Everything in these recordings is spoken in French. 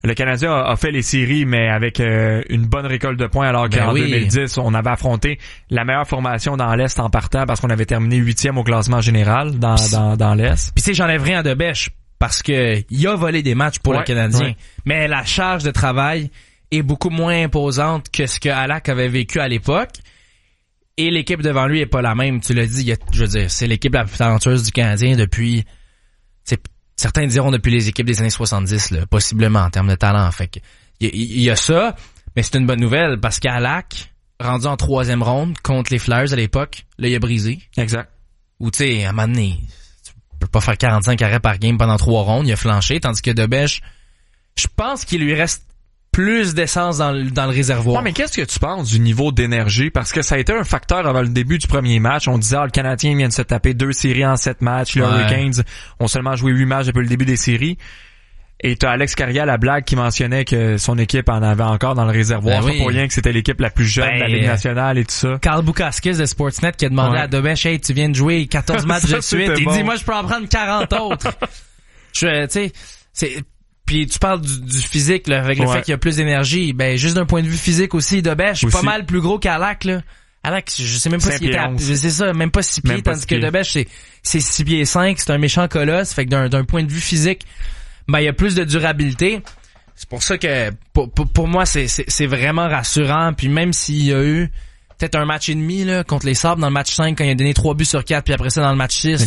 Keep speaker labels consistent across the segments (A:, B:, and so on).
A: Le Canadien a fait les séries, mais avec une bonne récolte de points, alors qu'en 2010, on avait affronté la meilleure formation dans l'Est en partant parce qu'on avait terminé 8e au classement général dans l'Est.
B: Puis j'enlève rien à Debèche parce que il a volé des matchs pour le Canadien, mais la charge de travail est beaucoup moins imposante que ce que Halak avait vécu à l'époque. Et l'équipe devant lui est pas la même. Tu l'as dit, je veux dire, c'est l'équipe la plus talentueuse du Canadien depuis... Certains diront depuis les équipes des années 70, là, possiblement en termes de talent. Fait que il y a ça, mais c'est une bonne nouvelle parce qu'Halak, rendu en 3e ronde contre les Flyers à l'époque, là il a brisé.
A: Exact.
B: Ou tu sais, à un moment donné, tu peux pas faire 45 arrêts par game pendant 3 rondes, il a flanché, tandis que Debèche, je pense qu'il lui reste plus d'essence dans le réservoir.
A: Non, mais qu'est-ce que tu penses du niveau d'énergie? Parce que ça a été un facteur avant le début du premier match. On disait, le Canadien vient de se taper 2 séries en 7 matchs. Les Hurricanes ont seulement joué 8 matchs depuis le début des séries. Et t'as Alex Carrière, la blague, qui mentionnait que son équipe en avait encore dans le réservoir. C'est pas pour rien que c'était l'équipe la plus jeune de la Ligue nationale et tout ça.
B: Carl Boukaskis de Sportsnet qui a demandé à Debèche, hey, tu viens de jouer 14 matchs de suite. Il dit, moi, je peux en prendre 40 autres. Tu sais, puis tu parles du physique, là, avec le fait qu'il y a plus d'énergie. Ben, juste d'un point de vue physique aussi, Debèche, pas mal plus gros qu'Halak, là. Halak, je sais même pas s'il était c'est ça, même pas 6 pieds, tandis que Debèche, c'est 6 pieds 5, c'est un méchant colosse. Fait que d'un point de vue physique, ben, il y a plus de durabilité. C'est pour ça que, pour moi, c'est vraiment rassurant. Puis même s'il y a eu peut-être un match et demi, là, contre les Sabres dans le match 5, quand il a donné 3 buts sur 4, puis après ça, dans le match 6,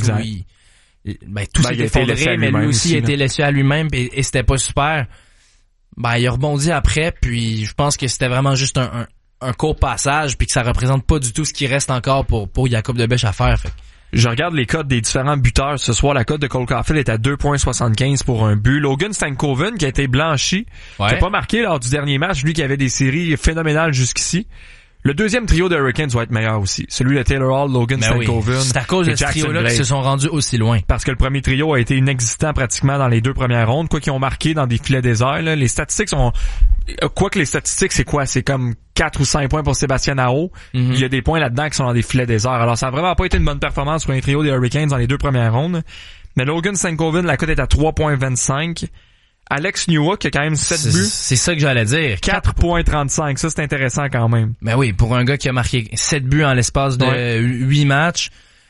B: tout s'est effondré, mais lui aussi a été laissé à lui-même et c'était pas super. Ben, il a rebondi après, puis je pense que c'était vraiment juste un court passage, puis que ça représente pas du tout ce qui reste encore pour Jacob Debèche à faire. Fait.
A: Je regarde les cotes des différents buteurs ce soir. La cote de Cole Caufield est à 2,75 pour un but. Logan Stankoven, qui a été blanchi, qui a pas marqué lors du dernier match, lui qui avait des séries phénoménales jusqu'ici. Le deuxième trio des Hurricanes va être meilleur aussi. Celui de Taylor Hall, Logan Stankoven.
B: C'est à cause de ce trio-là qu'ils se sont rendus aussi loin.
A: Parce que le premier trio a été inexistant pratiquement dans les 2 premières rondes. Quoi qu'ils ont marqué dans des filets déserts, là. Les statistiques sont... Quoi que les statistiques, c'est quoi? C'est comme 4 ou 5 points pour Sébastien Aho. Il y a des points là-dedans qui sont dans des filets déserts. Alors ça a vraiment pas été une bonne performance pour un trio des Hurricanes dans les 2 premières rondes. Mais Logan Stankoven, la cote est à 3,25. Alex Newhook qui a quand même 7 buts.
B: C'est ça que j'allais dire.
A: 4,35. Ça, c'est intéressant quand même.
B: Ben oui, pour un gars qui a marqué 7 buts en l'espace de 8 matchs.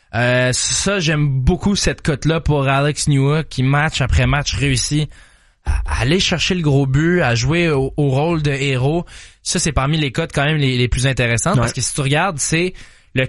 B: Ça, j'aime beaucoup cette cote-là pour Alex Newhook qui match après match réussit à aller chercher le gros but, à jouer au rôle de héros. Ça, c'est parmi les cotes quand même les plus intéressantes parce que si tu regardes, c'est le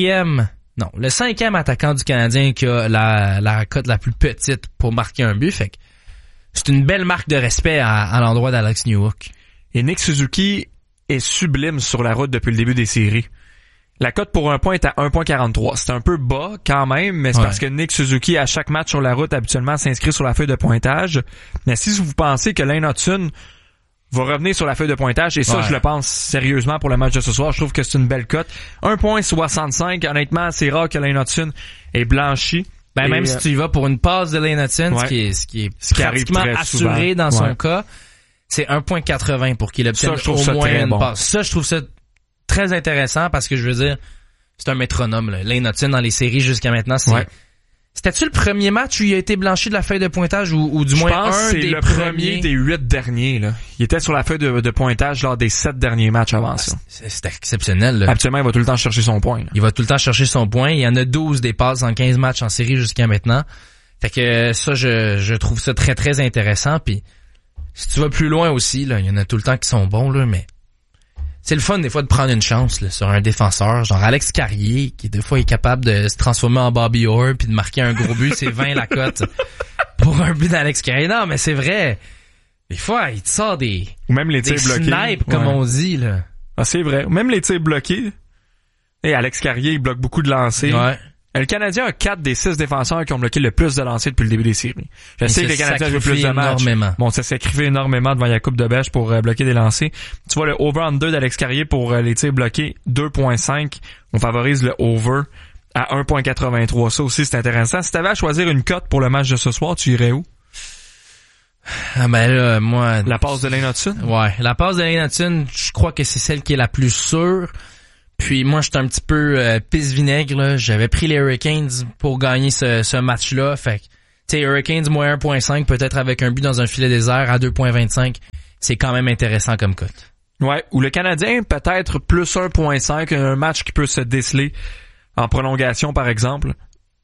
B: 5e attaquant du Canadien qui a la cote la plus petite pour marquer un but. Fait que c'est une belle marque de respect à l'endroit d'Alex Newhook.
A: Et Nick Suzuki est sublime sur la route depuis le début des séries. La cote pour un point est à 1,43. C'est un peu bas quand même, mais c'est parce que Nick Suzuki, à chaque match sur la route, habituellement s'inscrit sur la feuille de pointage. Mais si vous pensez que Lane Hutson va revenir sur la feuille de pointage, et ça, je le pense sérieusement pour le match de ce soir, je trouve que c'est une belle cote. 1,65. Honnêtement, c'est rare que Lane Hutson ait blanchi.
B: Ben, même si tu y vas pour une passe de Lane Hutson, ce qui est pratiquement assuré dans son cas, c'est 1,80 pour qu'il obtienne au moins une passe. Ça, je trouve ça très intéressant parce que je veux dire, c'est un métronome, là. Lane Hutson dans les séries jusqu'à maintenant, C'était-tu le premier match où il a été blanchi de la feuille de pointage ou du moins un des premiers
A: des 8 derniers, là. Il était sur la feuille de pointage lors des 7 derniers matchs avant ça.
B: C'est exceptionnel, là.
A: Habituellement, il va tout le temps chercher son point, là.
B: Il va tout le temps chercher son point. Il y en a 12 des passes en 15 matchs en série jusqu'à maintenant. Fait que ça, je trouve ça très, très intéressant. Puis si tu vas plus loin aussi, là, il y en a tout le temps qui sont bons, là, mais c'est le fun des fois de prendre une chance là, sur un défenseur, genre Alex Carrier, qui des fois est capable de se transformer en Bobby Orr puis de marquer un gros but, c'est 20 la cote pour un but d'Alex Carrier. Non, mais c'est vrai. Des fois, il te sort des
A: même les tirs bloqués,
B: snipes, comme on dit là.
A: Ah, c'est vrai. Même les tirs bloqués. Et Alex Carrier, il bloque beaucoup de lancers.
B: Ouais.
A: Le Canadien a 4 des 6 défenseurs qui ont bloqué le plus de lancers depuis le début des séries. Je sais que les Canadiens jouent plus de matchs. Bon, ça s'est sacrifié énormément devant Jacob Debèche pour bloquer des lancers. Tu vois le over-under d'Alex Carrier pour les tirs bloqués, 2,5. On favorise le over à 1,83. Ça aussi, c'est intéressant. Si t'avais à choisir une cote pour le match de ce soir, tu irais où?
B: Ah ben là, moi...
A: La passe de Lane Hutson?
B: Ouais, la passe de Lane Hutson, je crois que c'est celle qui est la plus sûre. Puis moi, j'étais un petit peu pisse-vinaigre, là. J'avais pris les Hurricanes pour gagner ce match-là. Fait que Tu sais, Hurricanes moins 1.5, peut-être avec un but dans un filet désert à 2.25. C'est quand même intéressant comme cote.
A: Ouais. Ou le Canadien, peut-être plus 1.5, un match qui peut se déceler en prolongation, par exemple.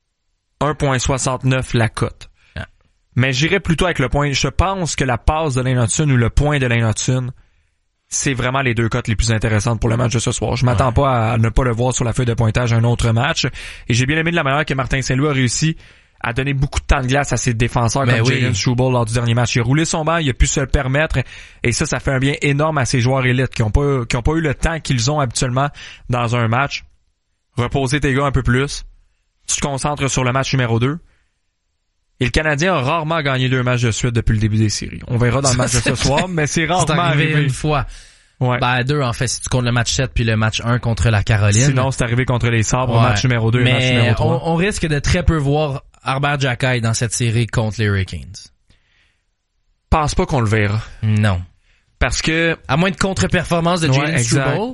A: 1.69 la cote.
B: Ah.
A: Mais j'irais plutôt avec le point. Je pense que la passe de Lane Hutson ou le point de Lane Hutson, c'est vraiment les deux cotes les plus intéressantes pour le match de ce soir. Je m'attends pas à ne pas le voir sur la feuille de pointage un autre match. Et j'ai bien aimé de la manière que Martin Saint-Louis a réussi à donner beaucoup de temps de glace à ses défenseurs comme Jalen Struble lors du dernier match. Il a roulé son banc, il a pu se le permettre. Et ça fait un bien énorme à ses joueurs élites qui ont pas eu le temps qu'ils ont habituellement dans un match. Reposer tes gars un peu plus. Tu te concentres sur le match numéro 2. Et le Canadien a rarement gagné 2 matchs de suite depuis le début des séries. On verra dans le match de ce soir, mais c'est rarement arrivé
B: une fois.
A: Ouais.
B: 2 en fait, si tu comptes le match 7 puis le match 1 contre la Caroline.
A: Sinon, c'est arrivé contre les Sabres, match numéro 2 et match numéro 3.
B: On risque de très peu voir Arber Xhekaj dans cette série contre les Hurricanes.
A: Pense pas qu'on le verra.
B: Non.
A: Parce que...
B: À moins de contre-performance de Jalen Struble,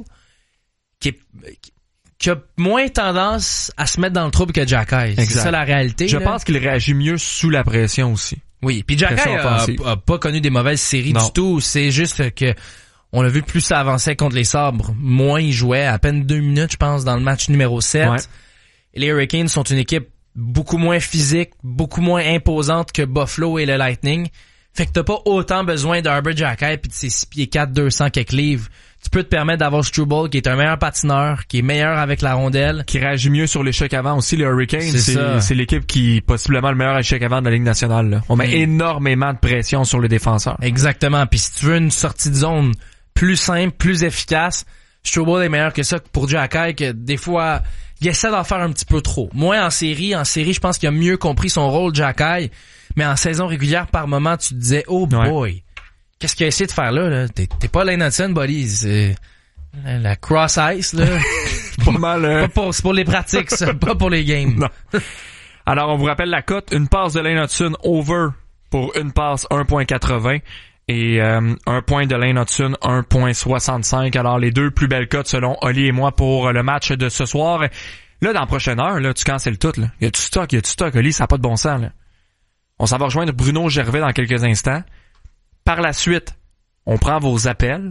B: qui a moins tendance à se mettre dans le trouble que Xhekaj. C'est ça la réalité.
A: Je pense qu'il réagit mieux sous la pression aussi.
B: Oui, puis Xhekaj a pas connu des mauvaises séries du tout. C'est juste que on l'a vu, plus ça avançait contre les Sabres, moins il jouait. À peine 2 minutes, je pense, dans le match numéro 7. Ouais. Les Hurricanes sont une équipe beaucoup moins physique, beaucoup moins imposante que Buffalo et le Lightning. Fait que t'as pas autant besoin d'Arber Xhekaj puis de ses 6 pieds 4, 200 quelques livres. Tu peux te permettre d'avoir Struble, qui est un meilleur patineur, qui est meilleur avec la rondelle.
A: Qui réagit mieux sur l'échec avant aussi, les Hurricanes. C'est l'équipe qui est possiblement le meilleur échec avant de la Ligue nationale. Là. On met énormément de pression sur les défenseurs.
B: Exactement. Puis si tu veux une sortie de zone plus simple, plus efficace, Struble est meilleur que ça pour Xhekaj, que des fois, il essaie d'en faire un petit peu trop. Moi, en série, je pense qu'il a mieux compris son rôle, Xhekaj. Mais en saison régulière, par moment, tu te disais, oh boy. Qu'est-ce qu'il a essayé de faire là? T'es pas Lane Hutson, buddy. C'est la cross ice, là.
A: Pas mal,
B: c'est pour les pratiques, ça, pas pour les games.
A: Non. Alors, on vous rappelle la cote. Une passe de Lane Hutson over pour une passe 1.80 et un point de Lane Hutson 1.65. Alors, les deux plus belles cotes selon Oli et moi pour le match de ce soir. Là, dans la prochaine heure, là, tu cancelles tout, là. Il y a du stock. Oli, ça n'a pas de bon sens, là. On s'en va rejoindre Bruno Gervais dans quelques instants. Par la suite, on prend vos appels.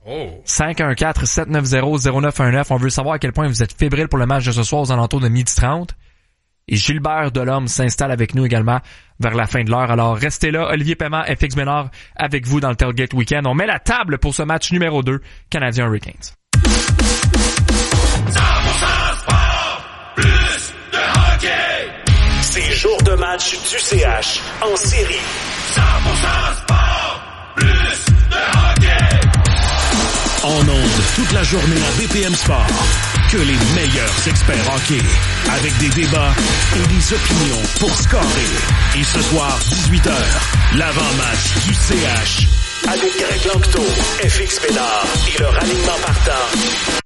A: 514-790-0919. On veut savoir à quel point vous êtes fébrile pour le match de ce soir aux alentours de 12h30. Et Gilbert Delhomme s'installe avec nous également vers la fin de l'heure. Alors, restez là. Olivier Paiement, FX Ménard avec vous dans le Tailgate Weekend. On met la table pour ce match numéro 2, Canadien Hurricanes.
C: 100% sport, plus de hockey.
D: C'est jour de match du CH en série.
C: 100% sport, plus de hockey.
D: En ondes toute la journée à BPM Sport. Que les meilleurs experts hockey. Avec des débats et des opinions pour scorer. Et ce soir, 18h, l'avant-match du CH. Avec Greg Lanctot, FX Ménard et le ralliement partant.